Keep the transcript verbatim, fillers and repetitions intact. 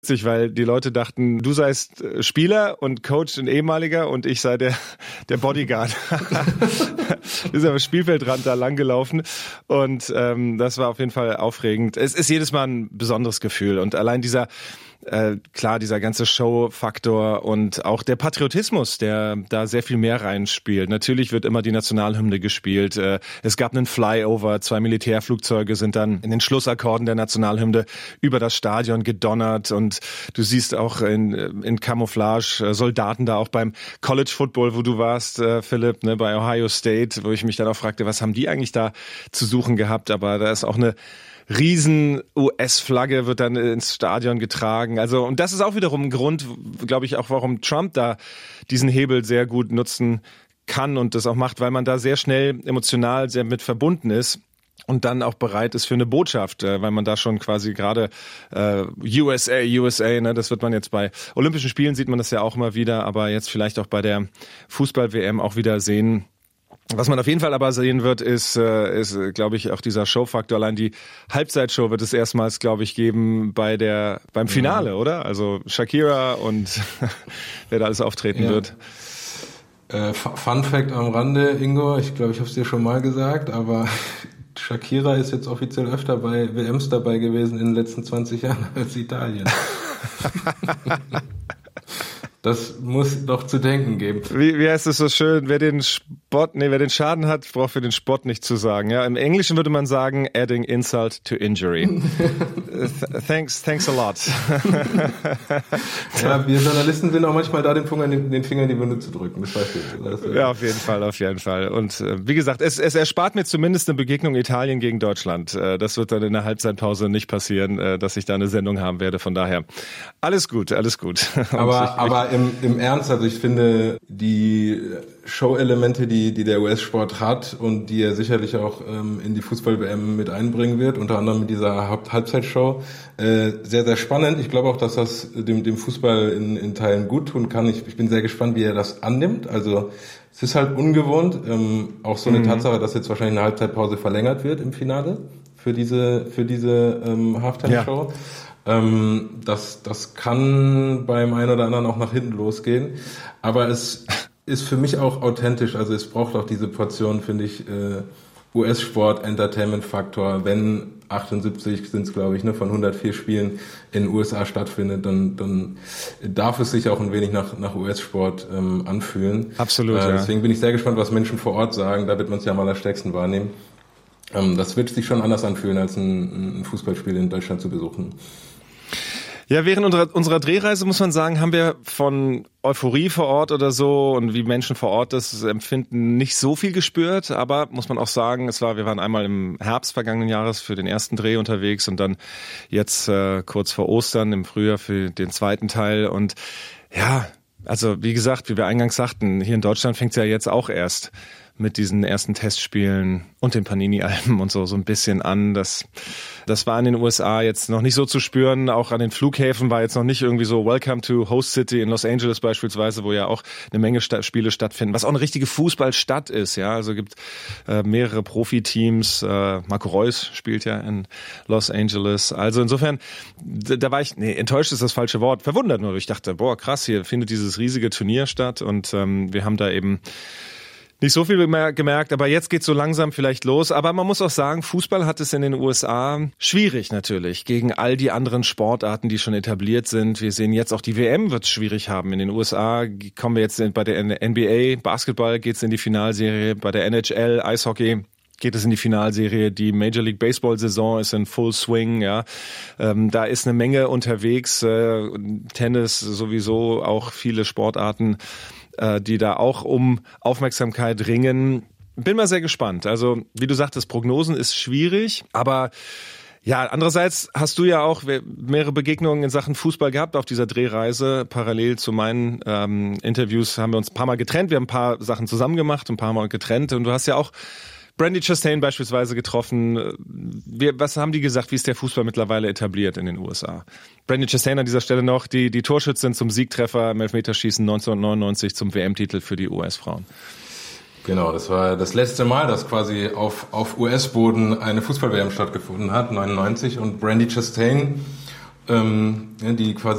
weil die Leute dachten, du seist Spieler und Coach und ehemaliger und ich sei der, der Bodyguard. Wir sind am Spielfeldrand da lang gelaufen und ähm, das war auf jeden Fall aufregend. Es ist jedes Mal ein besonderes Gefühl und allein dieser Äh, klar, dieser ganze Show-Faktor und auch der Patriotismus, der da sehr viel mehr reinspielt. Natürlich wird immer die Nationalhymne gespielt. Äh, es gab einen Flyover, zwei Militärflugzeuge sind dann in den Schlussakkorden der Nationalhymne über das Stadion gedonnert und du siehst auch in, in Camouflage äh, Soldaten da auch beim College Football, wo du warst, äh, Philipp, ne, bei Ohio State, wo ich mich dann auch fragte, was haben die eigentlich da zu suchen gehabt? Aber da ist auch eine riesen U S-Flagge wird dann ins Stadion getragen. Also, und das ist auch wiederum ein Grund, glaube ich, auch warum Trump da diesen Hebel sehr gut nutzen kann und das auch macht, weil man da sehr schnell emotional sehr mit verbunden ist und dann auch bereit ist für eine Botschaft, weil man da schon quasi gerade äh, U S A, U S A, ne, das wird man jetzt bei Olympischen Spielen sieht man das ja auch immer wieder, aber jetzt vielleicht auch bei der Fußball-W M auch wieder sehen. Was man auf jeden Fall aber sehen wird, ist, äh, ist glaube ich, auch dieser Showfaktor. Allein die Halbzeitshow wird es erstmals, glaube ich, geben bei der beim Finale, ja. Oder? Also Shakira und wer da alles auftreten ja. wird. Äh, Fun Fact am Rande, Ingo, ich glaube, ich habe es dir schon mal gesagt, aber Shakira ist jetzt offiziell öfter bei W Ms dabei gewesen in den letzten zwanzig Jahren als Italien. Das muss doch zu denken geben. Wie, wie heißt es so schön? Wer den Spott, nee, wer den Schaden hat, braucht für den Spott nicht zu sagen. Ja, im Englischen würde man sagen, adding insult to injury. thanks, thanks a lot. Ja, wir Journalisten sind auch manchmal da, den Finger, den Finger in die Wunde zu drücken. Das weißt du. Das, ja, auf jeden Fall, auf jeden Fall. Und äh, wie gesagt, es, es erspart mir zumindest eine Begegnung Italien gegen Deutschland. Äh, das wird dann in der Halbzeitpause nicht passieren, äh, dass ich da eine Sendung haben werde. Von daher, alles gut, alles gut. Aber, ich, aber Im, im Ernst, also ich finde die Show-Elemente, die, die der U S-Sport hat und die er sicherlich auch ähm, in die Fußball-W M mit einbringen wird, unter anderem mit dieser Haupt- Halbzeitshow, äh, sehr, sehr spannend. Ich glaube auch, dass das dem, dem Fußball in, in Teilen gut tun kann. Ich, ich bin sehr gespannt, wie er das annimmt. Also es ist halt ungewohnt, ähm, auch so eine mhm. Tatsache, dass jetzt wahrscheinlich eine Halbzeitpause verlängert wird im Finale für diese, für diese ähm, Halftime-Show. Ja. Ähm, das, das kann beim einen oder anderen auch nach hinten losgehen. Aber es ist für mich auch authentisch. Also es braucht auch diese Portion, finde ich, äh, U S-Sport, Entertainment-Faktor. Wenn achtundsiebzig sind es, glaube ich, ne, von hundertvier Spielen in den U S A stattfindet, dann, dann darf es sich auch ein wenig nach, nach U S-Sport ähm, anfühlen. Absolut, äh, ja. Deswegen bin ich sehr gespannt, was Menschen vor Ort sagen. Da wird man es ja am allerstärksten wahrnehmen. Ähm, das wird sich schon anders anfühlen, als ein, ein Fußballspiel in Deutschland zu besuchen. Ja, während unserer, unserer Drehreise, muss man sagen, haben wir von Euphorie vor Ort oder so und wie Menschen vor Ort das empfinden, nicht so viel gespürt. Aber muss man auch sagen, es war, wir waren einmal im Herbst vergangenen Jahres für den ersten Dreh unterwegs und dann jetzt äh, kurz vor Ostern im Frühjahr für den zweiten Teil. Und ja, also wie gesagt, wie wir eingangs sagten, hier in Deutschland fängt es ja jetzt auch erst mit diesen ersten Testspielen und den Panini-Alben und so so ein bisschen an. Das, das war in den U S A jetzt noch nicht so zu spüren. Auch an den Flughäfen war jetzt noch nicht irgendwie so Welcome to Host City in Los Angeles beispielsweise, wo ja auch eine Menge Sta- Spiele stattfinden, was auch eine richtige Fußballstadt ist. Ja, also gibt äh, mehrere Profiteams. Äh, Marco Reus spielt ja in Los Angeles. Also insofern, da, da war ich, nee, enttäuscht ist das falsche Wort, verwundert nur. Ich dachte, boah, krass, hier findet dieses riesige Turnier statt und ähm, wir haben da eben nicht so viel gemerkt, aber jetzt geht's so langsam vielleicht los. Aber man muss auch sagen, Fußball hat es in den U S A schwierig natürlich gegen all die anderen Sportarten, die schon etabliert sind. Wir sehen jetzt auch die W M wird es schwierig haben. In den U S A kommen wir jetzt bei der N B A, Basketball geht's in die Finalserie, bei der N H L, Eishockey geht es in die Finalserie. Die Major League Baseball Saison ist in Full Swing, ja. Ähm, da ist eine Menge unterwegs. Äh, Tennis sowieso, auch viele Sportarten, die da auch um Aufmerksamkeit ringen. Bin mal sehr gespannt. Also, wie du sagtest, Prognosen ist schwierig, aber ja, andererseits hast du ja auch mehrere Begegnungen in Sachen Fußball gehabt auf dieser Drehreise. Parallel zu meinen ähm, Interviews haben wir uns ein paar Mal getrennt. Wir haben ein paar Sachen zusammen gemacht, ein paar Mal getrennt. Und du hast ja auch Brandi Chastain beispielsweise getroffen. Wir, was haben die gesagt, wie ist der Fußball mittlerweile etabliert in den U S A? Brandi Chastain an dieser Stelle noch, die, die Torschützin zum Siegtreffer im Elfmeterschießen neunzehnhundertneunundneunzig zum W M-Titel für die U S-Frauen. Genau, das war das letzte Mal, dass quasi auf, auf U S-Boden eine Fußball-W M stattgefunden hat, neunundneunzig. Und Brandi Chastain, ähm, die quasi